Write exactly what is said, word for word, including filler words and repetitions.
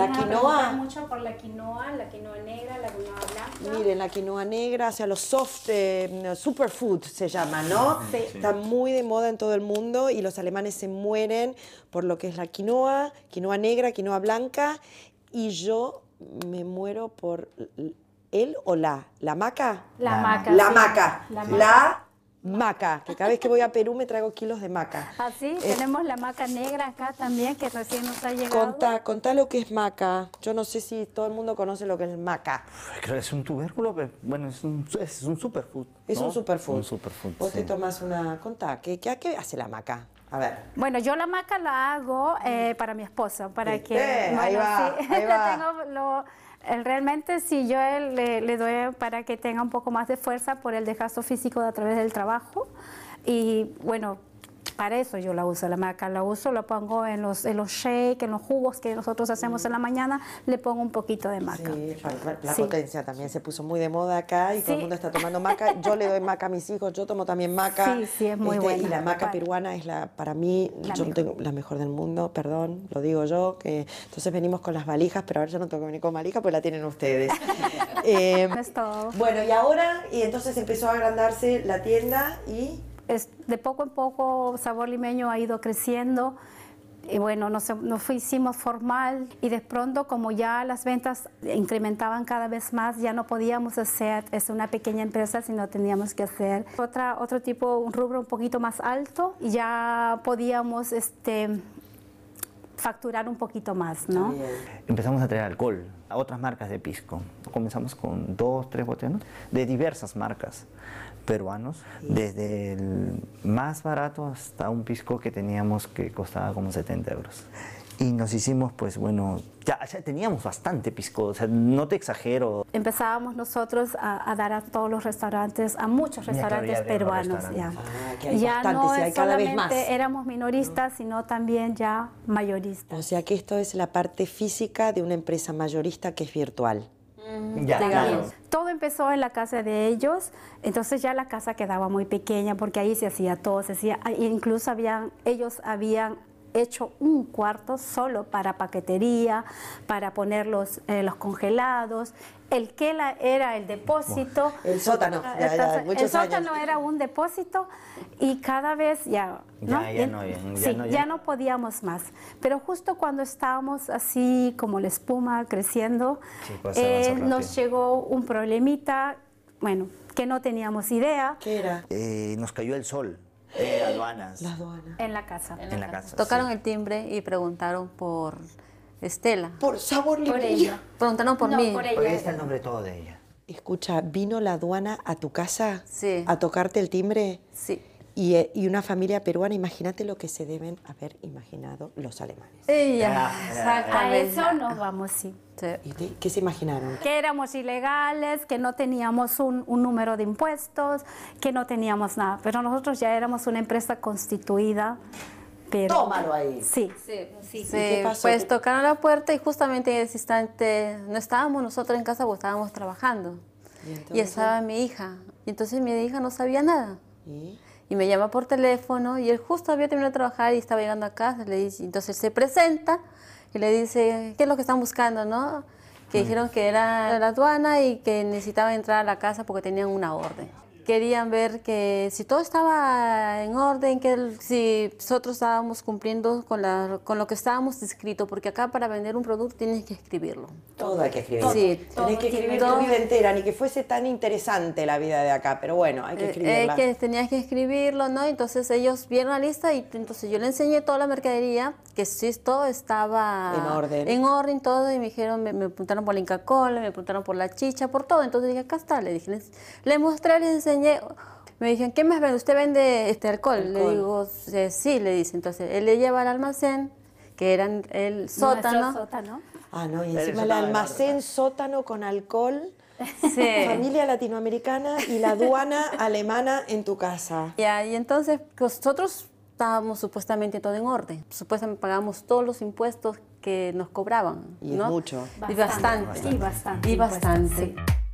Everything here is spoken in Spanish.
la Vienen a quinoa. preguntar mucho por la quinoa, la quinoa negra, la quinoa blanca. Miren, la quinoa negra, o sea, los soft eh, superfood se llama, ¿no? Sí. Está muy de moda en todo el mundo y los alemanes se mueren por lo que es la quinoa, quinoa negra, quinoa blanca, y yo me muero por él o la, la maca. La maca. La sí. maca. La La maca. maca, que cada vez que voy a Perú me traigo kilos de maca. Así, Eh, tenemos la maca negra acá también, que recién nos ha llegado. Contá, contá lo que es maca. Yo no sé si todo el mundo conoce lo que es maca. Creo que es un tubérculo, pero bueno, es un, es un superfood. Es ¿no? un superfood. Un superfood, Vos sí. te tomás una... Contá, ¿qué, qué, qué hace la maca? A ver. Bueno, yo la maca la hago eh, para mi esposo, para ¿Viste? que... Ahí Bueno, va, sí, ahí le va. tengo lo- el- realmente sí, yo él le, le doy para que tenga un poco más de fuerza por el desgaste físico a través del trabajo. Y bueno, para eso yo la uso, la maca la uso, la pongo en los, en los shakes, en los jugos que nosotros hacemos en la mañana, le pongo un poquito de maca. Sí, la, la Sí. potencia también se puso muy de moda acá y todo el Sí. mundo está tomando maca. Yo le doy maca a mis hijos, yo tomo también maca. Sí, sí, es muy buena. Y la maca Para- peruana es la, para mí, La yo no mejor. tengo la mejor del mundo, perdón, lo digo yo. Que, entonces venimos con las valijas, pero ahora yo no tengo que venir con valija, pues la tienen ustedes. Eh, Es todo. bueno, y ahora, y entonces empezó a agrandarse la tienda y... Es, de poco en poco Sabor Limeño ha ido creciendo y bueno, nos, nos hicimos formal y de pronto como ya las ventas incrementaban cada vez más, ya no podíamos hacer es una pequeña empresa, sino teníamos que hacer otra, otro tipo, un rubro un poquito más alto y ya podíamos este, facturar un poquito más, ¿no? Bien. Empezamos a traer alcohol a otras marcas de pisco. Comenzamos con dos, tres botellas de diversas marcas peruanos, desde el más barato hasta un pisco que teníamos que costaba como setenta euros. Y nos hicimos, pues bueno, ya, ya teníamos bastante pisco, o sea, no te exagero. Empezábamos nosotros a, a dar a todos los restaurantes, a muchos Ya, claro, restaurantes ya había los peruanos. Ya, restaurantes. Ah, que hay ya bastantes, no y hay es cada vez solamente más. éramos minoristas, sino también ya mayoristas. O sea que esto es la parte física de una empresa mayorista que es virtual. Ya, claro. Todo empezó en la casa de ellos, entonces ya la casa quedaba muy pequeña porque ahí se hacía todo, se hacía, incluso habían, ellos habían hecho un cuarto solo para paquetería, para poner los, eh, los congelados. El que la era el depósito. El sótano, ya, ya, Entonces, muchos el sótano años. era un depósito y cada vez ya, ¿no? Ya, ya no, ya- ya sí, no, ya- ya no podíamos más. Pero justo cuando estábamos así como la espuma creciendo, Sí, pues, eh, avanzó nos rápido. llegó un problemita, bueno, que no teníamos idea ¿Qué era? Eh, nos cayó el sol, eh, aduanas, La aduana. en la casa. en la casa. Tocaron sí. el timbre y preguntaron por Estela. Por Sabor Por Limeño. ella. Preguntaron por No, mí. por ella. Porque ahí está el nombre todo de ella. Escucha, ¿vino la aduana a tu casa Sí. a tocarte el timbre? Sí. Y, eh, y una familia peruana, imagínate lo que se deben haber imaginado los alemanes. Ella, Ya, ya, A exactamente. eso nos vamos, sí. Sí. ¿Y te- qué se imaginaron? Que éramos ilegales, que no teníamos un, un número de impuestos, que no teníamos nada. Pero nosotros ya éramos una empresa constituida. Pero, Tómalo ahí. Sí. Sí, ¿Y qué pasó? pues tocaron la puerta y justamente en ese instante no estábamos nosotros en casa porque estábamos trabajando. ¿Y Y, entonces? estaba mi hija. Y entonces mi hija no sabía nada. ¿Y? Y me llama por teléfono y él justo había terminado de trabajar y estaba llegando a casa. Le dice, entonces se presenta y le dice, ¿qué es lo que están buscando, no? Que dijeron que era la aduana y que necesitaban entrar a la casa porque tenían una orden. Querían ver que si todo estaba en orden, que el- si nosotros estábamos cumpliendo con, la, con lo que estábamos escrito, porque acá para vender un producto tienes que escribirlo. Todo hay que escribir. Sí, Tenés que escribir tu todo. vida entera, ni que fuese tan interesante la vida de acá, pero bueno, hay que Eh, escribirla. eh, que tenías que escribirlo, ¿no? Entonces ellos vieron la lista y entonces yo le enseñé toda la mercadería, que sí, todo estaba En orden. en orden, todo, y me dijeron, me, me preguntaron por la Inca Kola, me preguntaron por la chicha, por todo. Entonces dije, acá está, le dije, les- le mostré, les enseñé. Me dijeron, ¿qué más vende? ¿Usted vende este alcohol? Le Alcohol. digo, "Eh, sí, le dice. Entonces él le lleva al almacén, que era el sótano. Nuestro sótano. Ah, no, y Pero encima eso el estaba de almacén sótano con alcohol, Sí. familia latinoamericana y la aduana alemana en tu casa. Ya, y entonces pues, nosotros estábamos supuestamente todo en orden. Supuestamente pagamos todos los impuestos que nos cobraban. Y es ¿no? mucho. Y bastante. Y bastante. Y impuestos, bastante. sí.